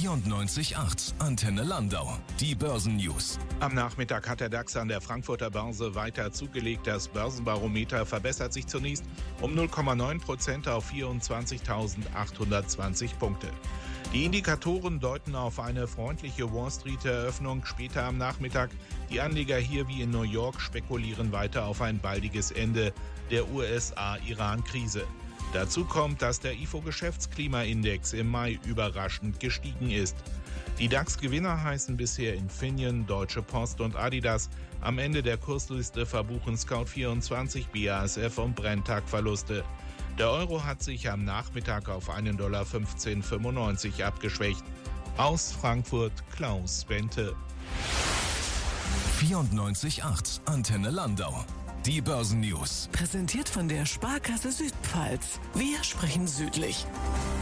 94.8 Antenne Landau. Die Börsennews. Am Nachmittag hat der DAX an der Frankfurter Börse weiter zugelegt. Das Börsenbarometer verbessert sich zunächst um 0,9% auf 24.820 Punkte. Die Indikatoren deuten auf eine freundliche Wall-Street-Eröffnung später am Nachmittag. Die Anleger hier wie in New York spekulieren weiter auf ein baldiges Ende der USA-Iran-Krise. Dazu kommt, dass der IFO-Geschäftsklimaindex im Mai überraschend gestiegen ist. Die DAX-Gewinner heißen bisher Infineon, Deutsche Post und Adidas. Am Ende der Kursliste verbuchen Scout24, BASF und Brenntag Verluste. Der Euro hat sich am Nachmittag auf $1,1595 abgeschwächt. Aus Frankfurt Klaus Bente. 94.8 Antenne Landau. Die Börsennews. Präsentiert von der Sparkasse Südpfalz. Wir sprechen südlich.